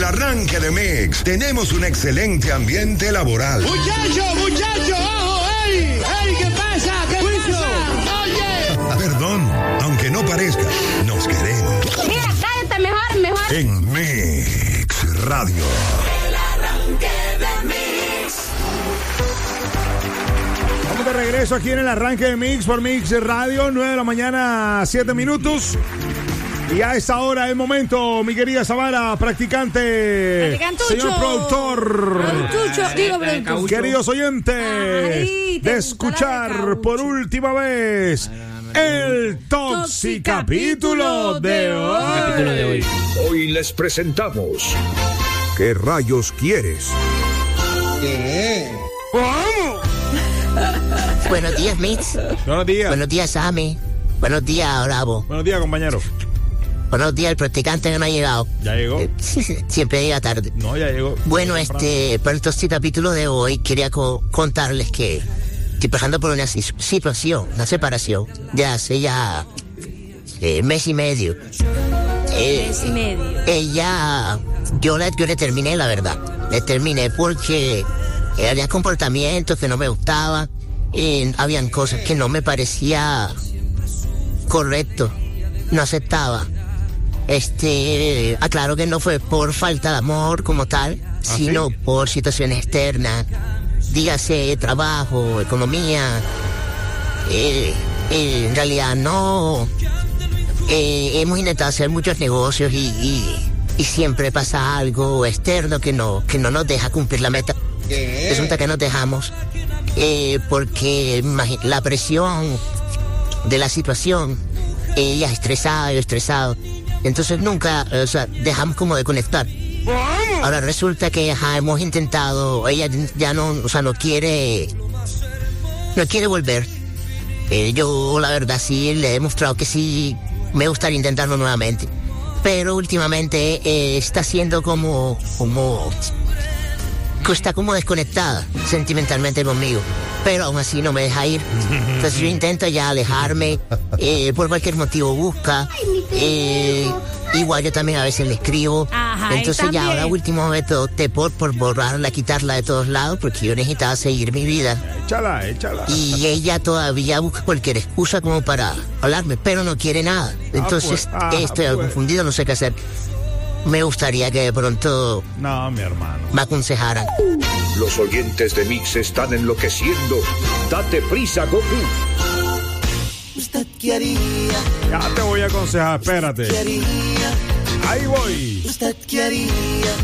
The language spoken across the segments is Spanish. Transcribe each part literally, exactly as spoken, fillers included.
el arranque de Mix tenemos un excelente ambiente laboral. ¡Muchacho, muchacho! ¡Ojo! ¡Ey! ¡Ey! ¿Qué pasa? ¿Qué pasa? ¡Oye! Perdón, aunque no parezca, nos queremos. Mira, cállate mejor, mejor. En Mix Radio. El arranque de Mix. Estamos de regreso aquí en el arranque de Mix por Mix Radio, nueve de la mañana, siete minutos. Y a esta hora es momento, mi querida Samara, practicante, Practicantucho. señor productor, Productucho, digo productucho. queridos oyentes, Ay, te de gusta la de escuchar caucho. por última vez el Toxicapítulo de hoy. Capítulo de hoy. Hoy les presentamos. ¿Qué rayos quieres? Buenos días, Mix. Buenos días. Buenos días, Sammy. Buenos días, Bravo. Buenos días, compañero. Buenos días, el practicante que no ha llegado. ¿Ya llegó? Eh, Siempre llega tarde. No, ya llegó. Bueno, este, para el capítulo de hoy quería co- contarles que estoy pasando por una si- situación, una separación, de hace ya eh, mes y medio. Eh, Mes y medio. Ella, yo le, yo le terminé, la verdad. Le terminé porque había comportamientos que no me gustaban y habían cosas que no me parecía correcto, no aceptaba. Este, aclaro que no fue por falta de amor como tal, ¿Ah, sino sí? por situaciones externas, dígase trabajo, economía. Eh, eh, en realidad no. Eh, hemos intentado hacer muchos negocios y, y, y siempre pasa algo externo que no, que no nos deja cumplir la meta. Resulta que nos dejamos eh, porque imagi- la presión de la situación, ella estresada, yo estresado. Entonces nunca, o sea, dejamos como de conectar. Ahora resulta que ajá, hemos intentado, ella ya no, o sea, no quiere, no quiere volver. Eh, yo, la verdad, sí le he demostrado que sí me gustaría intentarlo nuevamente. Pero últimamente eh, está siendo como, como, que está como desconectada sentimentalmente conmigo. Pero aún así no me deja ir. Entonces yo intento ya alejarme, eh, por cualquier motivo busca. Eh, igual yo también a veces le escribo. Ajá, Entonces él ya también. ahora último método opté por, por borrarla, quitarla de todos lados, porque yo necesitaba seguir mi vida. Échala, échala. Y ella todavía busca cualquier excusa como para hablarme, pero no quiere nada. Entonces pues, ah, estoy pues. confundido, no sé qué hacer. Me gustaría que de pronto No, mi hermano. me aconsejaran. Los oyentes de Mix están enloqueciendo. Date prisa, Goku. ¿Usted qué haría? Ya te voy a aconsejar, espérate. ¿Qué haría? Ahí voy, ¿Usted qué haría?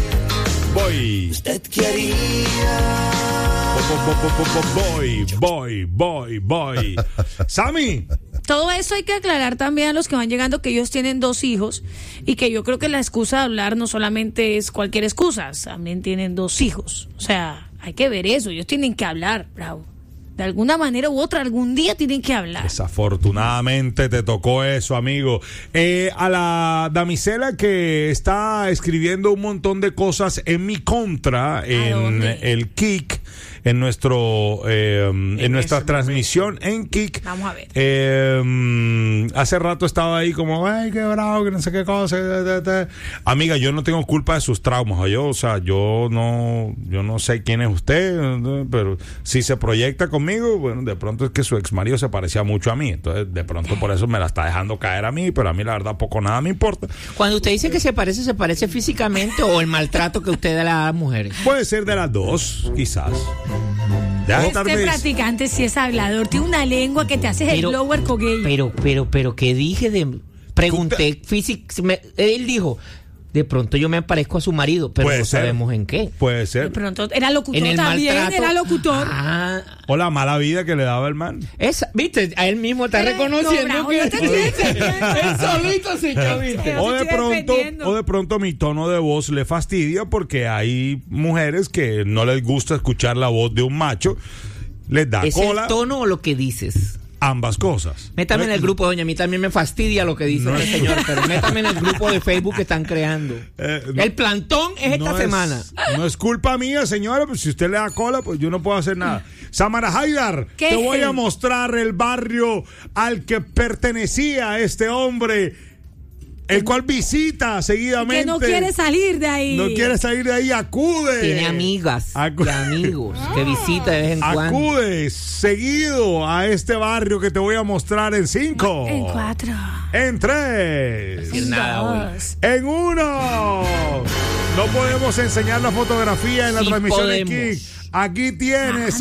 voy. ¿Usted qué haría? Bo- bo- bo- bo- bo- Voy, voy, voy, voy. Sammy. Todo eso hay que aclarar también a los que van llegando que ellos tienen dos hijos y que yo creo que la excusa de hablar no solamente es cualquier excusa, también tienen dos hijos. O sea, hay que ver eso, ellos tienen que hablar, Bravo. De alguna manera u otra, algún día tienen que hablar. Desafortunadamente te tocó eso, amigo. Eh, a la damisela que está escribiendo un montón de cosas en mi contra en dónde? el Kik, en nuestro eh, en nuestra transmisión en Kik. Vamos a ver. Eh, hace rato estaba ahí como, ay, qué bravo, que no sé qué cosa. ta, ta, ta". Amiga, yo no tengo culpa de sus traumas. Yo, o sea, yo no, yo no sé quién es usted, pero si se proyecta conmigo, bueno, de pronto es que su ex marido se parecía mucho a mí. Entonces, de pronto por eso me la está dejando caer a mí, pero a mí la verdad poco nada me importa. Cuando usted dice que se parece, ¿se parece físicamente o el maltrato que usted da a las mujeres? Puede ser de las dos, quizás. Deja de Este estarme- practicante sí es hablador, tiene una lengua que te haces el Pero- blower con gay. Pero, pero, pero, ¿qué dije de...? Pregunté físicamente, él dijo, de pronto yo me parezco a su marido, pero Puede no ser. sabemos en qué. Puede De ser. pronto era locutor En el también, maltrato. era locutor. Ah, O la mala vida que le daba el man. esa, viste, a él mismo está Pero, reconociendo no, Bravo, que yo te estoy defendiendo. él solito se echó, viste. Yo O te de estoy pronto, defendiendo. o de pronto mi tono de voz le fastidia porque hay mujeres que no les gusta escuchar la voz de un macho, les da ¿Es cola, el tono o lo que dices? ambas cosas. Métame en el grupo, doña, a mí también me fastidia lo que dice No. el señor, pero métame en el grupo de Facebook que están creando. Eh, no- El plantón es esta no semana. no es culpa mía, señora, pues si usted le da cola, pues yo no puedo hacer nada. Samara Haidar, ¿Qué? te voy a mostrar el barrio al que pertenecía este hombre el cual visita seguidamente. Que no quiere salir de ahí. No quiere salir de ahí, acude. Tiene amigas Acu- y amigos que visita de vez en cuando. Acude seguido a este barrio que te voy a mostrar en cinco. En cuatro. En tres. En nada hoy. Dos. En uno. No podemos enseñar la fotografía en la Sí transmisión de podemos. Kick. Aquí tienes a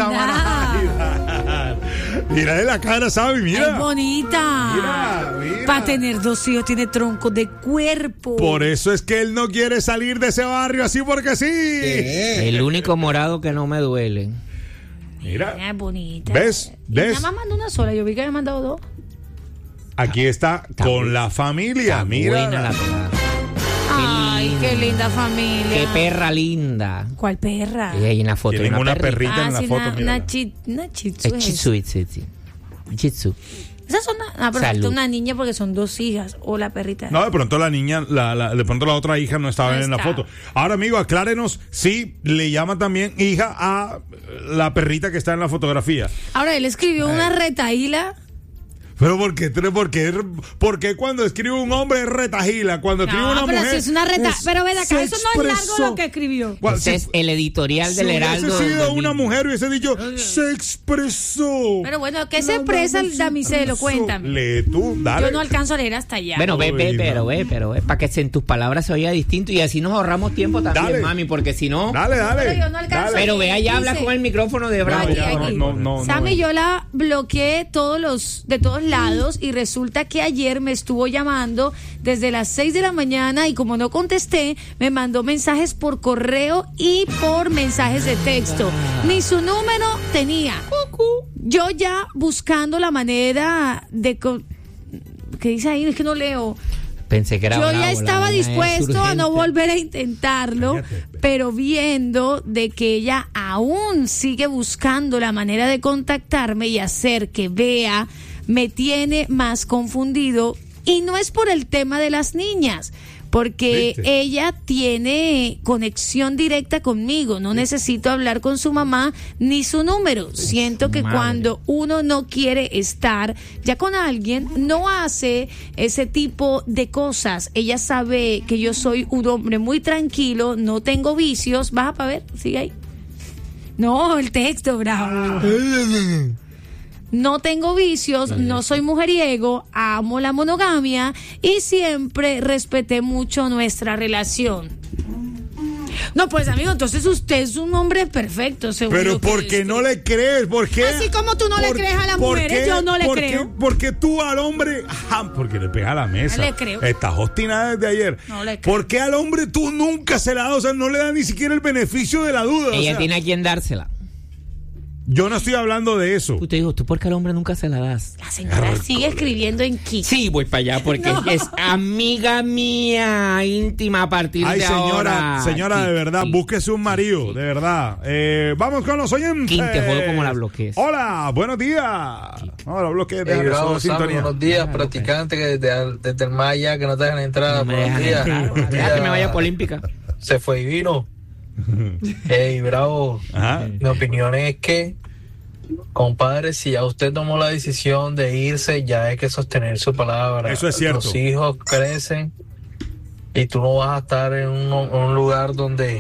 Anda. Mira de la cara, ¿sabes? Mira. Es bonita. Mira, mira. Para tener dos hijos tiene tronco de cuerpo. Por eso es que él no quiere salir de ese barrio así porque sí. El único morado que no me duele. Mira. Es bonita. ¿Ves? Y ¿Ves? nada más mandó una sola. Yo vi que había mandado dos. Aquí está, Está con bu- la familia. Está Mira. buena la pelada. Ay, linda. qué linda familia. Qué perra linda. ¿Cuál perra? Y ahí en la foto hay Tienen una, una perrita. perrita en la sí, foto. una, mírala. una, chi, una chitsu. Es es. Chitsu, sí, sí. Chitsu. Esas son una, ah, pero Salud. falta una niña porque son dos hijas. O la perrita. No, de pronto la niña, la, la- de pronto la otra hija no estaba No en la está. foto. Ahora, amigo, aclárenos si le llama también hija a la perrita que está en la fotografía. Ahora él escribió una retaíla. Pero ¿por qué, por qué, por qué cuando escribe un hombre es retajila? Cuando escribe No, una pero mujer. si es una reta. es- Pero ven acá, se eso no es largo expresó. lo que escribió. Bueno, Ese si- es el editorial si del hubiese Heraldo. del sido dos mil. una mujer hubiese dicho, se expresó. Pero bueno, ¿qué se expresa el damiselo? Cuéntame. Lee tú, dale. Yo no alcanzo a leer hasta allá. Bueno, ve, ve, Uy, pero, no. ve, pero, ve, para que en tus palabras se oiga distinto y así nos ahorramos tiempo también, Dale. mami, porque si no. Dale, dale. Pero yo no alcanzo. Dale. Pero ve allá, habla Dice- con el micrófono de Bravo. No, Aquí, ya, aquí. no, no, no, Sammy, no. yo la bloqueé todos los, de todos lados y resulta que ayer me estuvo llamando desde las seis de la mañana y como no contesté, me mandó mensajes por correo y por mensajes de texto. Ni su número tenía. Yo ya buscando la manera de... co- ¿Qué dice ahí? Es que no leo. Pensé que era Yo Bravo, ya la estaba vaina es dispuesto a no urgente. volver a intentarlo, Cállate. pero viendo de que ella aún sigue buscando la manera de contactarme y hacer que vea, me tiene más confundido. Y no es por el tema de las niñas, porque ¿Viste? ella tiene conexión directa conmigo. No necesito hablar con su mamá ni su número. Siento que madre. cuando uno no quiere estar ya con alguien, no hace ese tipo de cosas. Ella sabe que yo soy un hombre muy tranquilo, no tengo vicios. Baja para ver, sigue ahí. No, el texto, bravo. No tengo vicios, no soy mujeriego, amo la monogamia y siempre respeté mucho nuestra relación. No, pues amigo, entonces usted es un hombre perfecto, seguro. Pero que ¿por qué es. no le crees? ¿Por qué? Así como tú no le ¿Por- crees a las por mujeres, qué? yo no le ¿Por creo. qué? Porque tú al hombre, ajá, porque le pega a la mesa. No le creo. Estás obstinada desde ayer. No le creo. ¿Por qué al hombre tú nunca se la das? O sea, no le das ni siquiera el beneficio de la duda. o Ella sea, tiene a quien dársela. Yo no estoy hablando de eso. Usted dijo, ¿tú por qué al hombre nunca se la das? La señora sigue escribiendo en Kik. Sí, voy para allá porque No. es amiga mía íntima a partir Ay, de señora, ahora. señora, de Sí, verdad, sí. búsquese un marido, de verdad. Eh, vamos con los oyentes. Kim, te jodo como la bloquees. Hola, buenos días. No, la bloquees, Hey, déjale bravo, solo Sammy, sintonía. buenos días, practicantes que desde, desde el más allá que no te dejan entrar. No me buenos dejan días. entrar. Buenos Deja que me días. vaya por Olímpica. Se fue y vino. Hey, bravo. Ajá. Mi opinión es que, compadre, si ya usted tomó la decisión de irse, ya hay que sostener su palabra. Eso es cierto. Los hijos crecen y tú no vas a estar en un, un lugar donde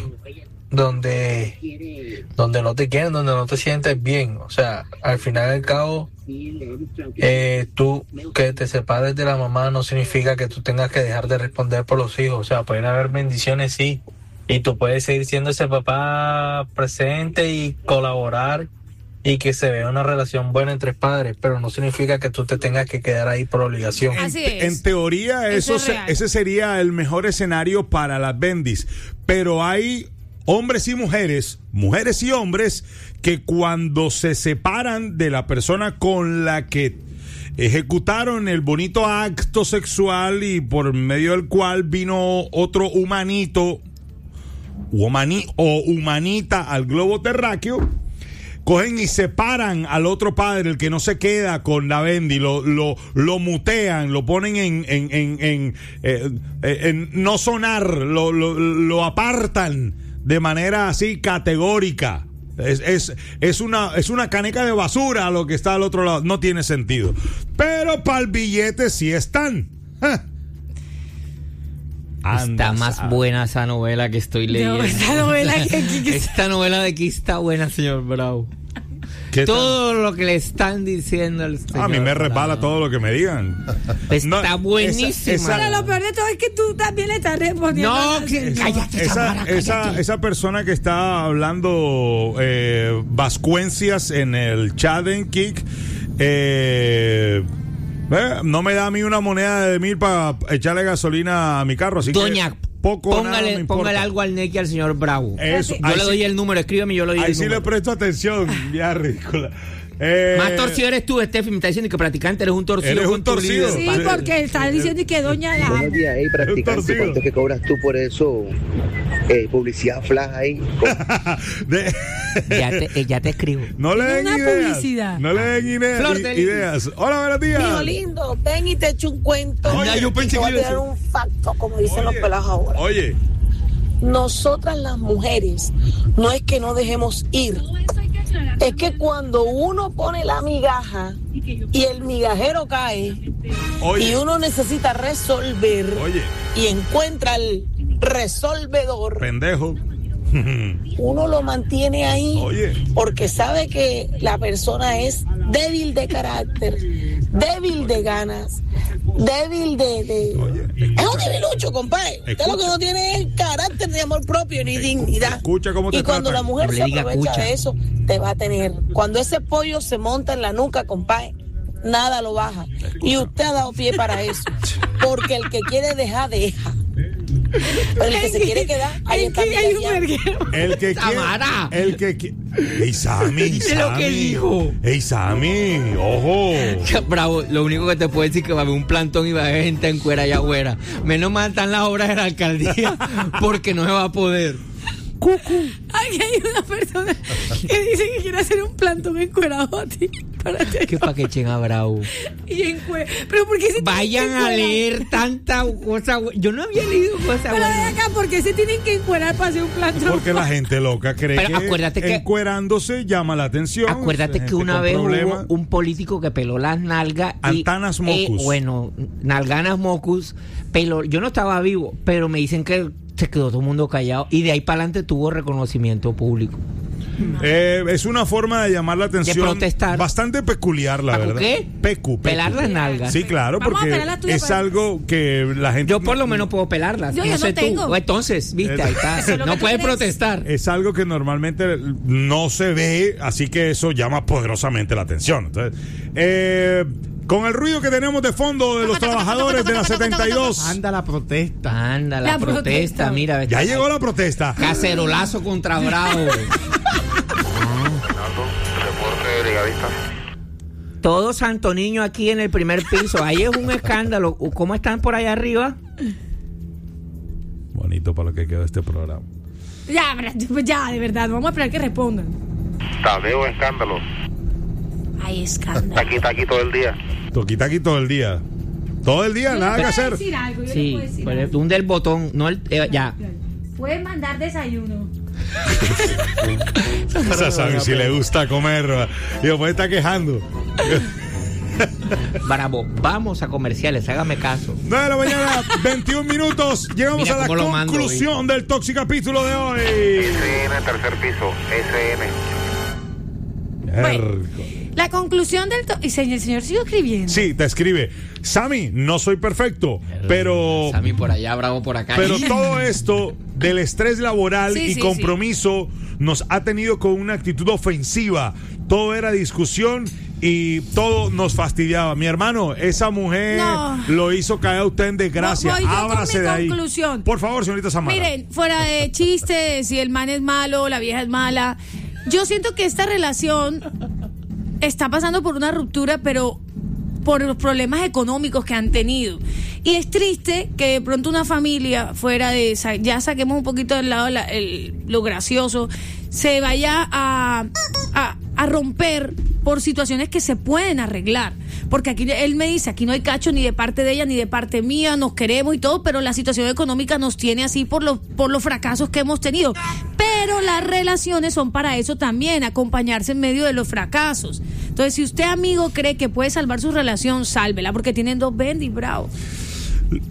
donde donde no te quieren, donde no te sientes bien. O sea, al final del cabo, eh, tú que te separes de la mamá no significa que tú tengas que dejar de responder por los hijos. O sea, pueden haber bendiciones, sí, y tú puedes seguir siendo ese papá presente y colaborar y que se vea una relación buena entre padres, pero no significa que tú te tengas que quedar ahí por obligación. Así En, es. en teoría, eso, Eso es se- real. ese sería el mejor escenario para las bendis. Pero hay hombres y mujeres, mujeres y hombres, que cuando se separan de la persona con la que ejecutaron el bonito acto sexual y por medio del cual vino otro humanito humani- o humanita al globo terráqueo, cogen y separan al otro padre, el que no se queda con la bendi, lo, lo, lo mutean, lo ponen en, en, en, en, eh, eh, en no sonar, lo, lo, lo apartan de manera así categórica. Es, es, es, una, es una caneca de basura lo que está al otro lado. No tiene sentido. Pero para el billete sí están. Ja. Está más sabe. buena esa novela que estoy leyendo. No, esta novela que, que- que- Esta novela de aquí está buena, señor Bravo. ¿Qué tal? Todo lo que le están diciendo al señor A mí me resbala Bravo. todo lo que me digan. Está No, buenísima. esa- esa- Pero lo peor de todo es que tú también le estás respondiendo. No, a la que- señora. cállate, Esa, Samara, cállate. esa, esa persona que está hablando eh, vascuencias en el chat en Kik, eh, eh, no me da a mí una moneda de mil para echarle gasolina a mi carro, así Doña, que poco nada póngale, me importa. póngale algo al Neki al señor Bravo. Eso, Yo ahí le sí- doy el número, escríbeme, yo le doy Ahí el sí le número. presto atención, ya ridícula. Eh, Más torcido eres tú, Steffi. Me está diciendo que practicante eres un torcido. Eres un con tu torcido. líder. Sí, porque está diciendo que doña la... Buenos días, hey, practicante, torcido. ¿cuánto es que cobras tú por eso? Eh, publicidad flash ahí. de- Ya te, eh, ya te escribo. no le den Una ideas. publicidad. No le den ideas. Flor de lis. ideas. Hola, buenos días. Hijo lindo, ven y te echo un cuento. Oye, yo pensé te voy que a iba a tirar un facto, como dicen los pelados ahora. Oye, Nosotras las mujeres, no es que no dejemos ir, es que cuando uno pone la migaja y el migajero cae oye, y uno necesita resolver oye, y encuentra el resolvedor, pendejo. uno lo mantiene ahí Oye. porque sabe que la persona es débil de carácter, débil de ganas, débil de... de- Oye, es un debilucho, compadre. Usted Escucha. lo que no tiene es carácter de amor propio ni dignidad. Escucha cómo te Y cuando tratan. la mujer No le se diga aprovecha cucha. de eso, te va a tener. Cuando ese pollo se monta en la nuca, compadre, nada lo baja. Y usted ha dado pie para eso. Porque el que quiere dejar, deja. Pero el que se quiere quedar, ahí Es está que hay un migajeando. verguero. El que Tamara. quiere. El que quiere. Ey, Sammy, Dice lo Sammy. que dijo. Ey, Sammy, ojo. Bravo, lo único que te puedo decir es que va a haber un plantón y va a haber gente en cuera y agüera. Menos mal están las obras de la alcaldía porque no se va a poder. Aquí hay una persona que dice que quiere hacer un plantón encuerado a ti. Para Que pa' que echen a Bravo. Y encue... Pero ¿por qué se Vayan tienen que a encuerar? leer tanta cosa. bu- Yo no había leído cosas Pero ven buenas. acá, ¿por qué se tienen que encuerar para hacer un plantón? Porque la gente loca cree Pero que, acuérdate que- encuerándose llama la atención. Acuérdate Gente que una con vez problemas. hubo un político que peló las nalgas. y, Antanas mocus. eh, bueno, nalganas mocus. Peló, yo no estaba vivo, pero me dicen que se quedó todo el mundo callado. Y de ahí para adelante tuvo reconocimiento público. Eh, es una forma de llamar la atención. protestar. Bastante peculiar, la ¿Pacu verdad. qué? Pecu, pecu. Pelar las nalgas. Sí, claro, Vamos a porque pelar las tuyas es para- algo que la gente. Yo por lo menos puedo pelarlas. Yo no ya sé no tengo. tú. Entonces, viste, ahí está. Eso es lo No que tú puedes crees. protestar. Es algo que normalmente no se ve, así que eso llama poderosamente la atención. Entonces, eh, con el ruido que tenemos de fondo de los trabajadores de la setenta y dos. Anda la protesta. Anda, la, La protesta, protesta. mira. Ya llegó la protesta. Cacerolazo contra Bravo. Reporte de brigadista. Todo Santo Niño aquí en el primer piso. Ahí es un escándalo. ¿Cómo están por allá arriba? Bonito para lo que quedó este programa. Ya, pues ya, de verdad, vamos a esperar que respondan. Tadeo escándalo. Ay, escándalo. Está aquí, está aquí todo el día. Toquita aquí todo el día. Todo el día, Yo nada le que puedo hacer. decir algo, yo le Sí, puedo decir pero algo. un del botón, no el, eh, ya. Pueden mandar desayuno. Esa sabe si le gusta comer. Y después está quejando. Bravo, vamos a comerciales, hágame caso. nueve de la mañana, veintiún minutos. Llegamos Mira a la cómo lo mando, conclusión del tóxico capítulo de hoy. S N, tercer piso. S N. Bueno, la conclusión del... to- y señor, el señor sigue escribiendo. Sí, te escribe. Sammy, no soy perfecto, pero... Sammy por allá, Bravo por acá. Pero todo esto del estrés laboral Sí, y sí, compromiso nos ha tenido con una actitud ofensiva. Todo era discusión y todo nos fastidiaba. Mi hermano, esa mujer No. lo hizo caer a usted en desgracia. Voy yo con Ábrase mi de ahí. conclusión. Por favor, señorita Samara. Miren, fuera de chistes, si el man es malo, la vieja es mala. Yo siento que esta relación está pasando por una ruptura, pero por los problemas económicos que han tenido. Y es triste que de pronto una familia, fuera de esa, ya saquemos un poquito del lado la- el- lo gracioso, se vaya a, a, a romper por situaciones que se pueden arreglar. Porque aquí él me dice, aquí no hay cacho ni de parte de ella ni de parte mía, nos queremos y todo, pero la situación económica nos tiene así por los, por los fracasos que hemos tenido. Pero las relaciones son para eso también, acompañarse en medio de los fracasos. Entonces, si usted, amigo, cree que puede salvar su relación, sálvela, porque tienen dos Bendy, bravo.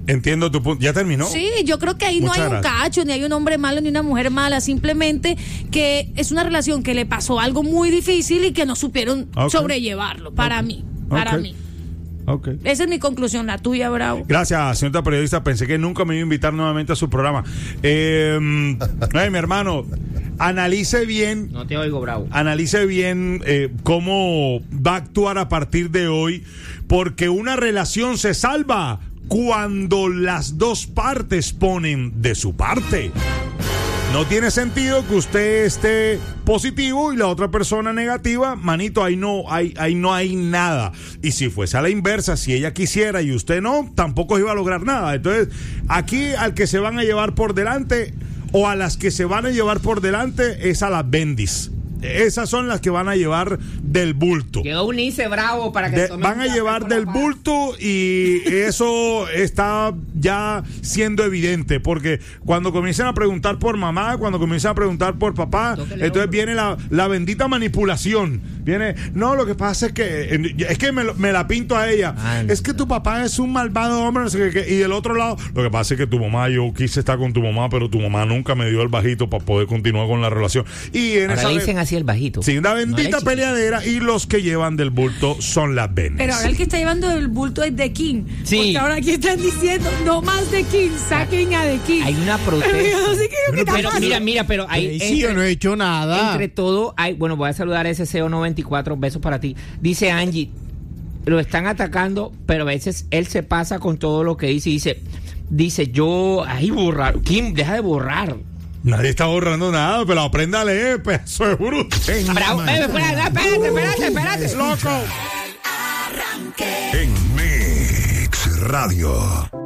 Entiendo tu punto. ¿Ya terminó? Sí, yo creo que ahí Muchas no hay gracias. un cacho, ni hay un hombre malo, ni una mujer mala. Simplemente que es una relación que le pasó algo muy difícil y que no supieron Ok. sobrellevarlo. Para Ok. mí, para Ok. mí. Ok. Esa es mi conclusión, la tuya, Bravo. Gracias, señorita periodista. Pensé que nunca me iba a invitar nuevamente a su programa. Eh, ay, mi hermano, analice bien. No te oigo, Bravo. Analice bien eh, cómo va a actuar a partir de hoy, porque una relación se salva cuando las dos partes ponen de su parte. No tiene sentido que usted esté positivo y la otra persona negativa, manito, ahí no hay, ahí no hay nada. Y si fuese a la inversa, si ella quisiera y usted no, tampoco iba a lograr nada. Entonces, aquí al que se van a llevar por delante o a las que se van a llevar por delante es a las bendis. Esas son las que van a llevar del bulto. Quedó un Ice Bravo para que De- tome van un a café llevar por la del paz. bulto y eso está ya siendo evidente, porque cuando comienzan a preguntar por mamá, cuando comienzan a preguntar por papá, Tóquele entonces hombro. viene la, la bendita manipulación. Viene, no, lo que pasa es que es que me, lo- me la pinto a ella. Anda. Es que tu papá es un malvado hombre, no sé qué, qué. Y del otro lado, lo que pasa es que tu mamá, yo quise estar con tu mamá, pero tu mamá nunca me dio el bajito para poder continuar con la relación. Y en Ahora esa le dicen así el bajito. sí, una No le bendita eches. peleadera, y los que llevan del bulto son las bendes. Pero ahora el que está llevando el bulto es The King. Sí. Porque ahora aquí están diciendo, no más The King, saquen a The King. Hay una protesta. Así que, ¿qué está Pero pasando? mira, mira, pero hay Sí, yo no he hecho nada. entre todo, hay, bueno, voy a saludar a ese C O noventa y cuatro, besos para ti. Dice Angie, lo están atacando, pero a veces él se pasa con todo lo que dice y dice, dice, yo, ay, borrar, Kim, deja de borrar. Nadie está borrando nada, pero aprenda a leer, pedazo de bruto. Bravo, eh, espérate, espérate, espérate, espérate. ¡Loco! En Mix Radio.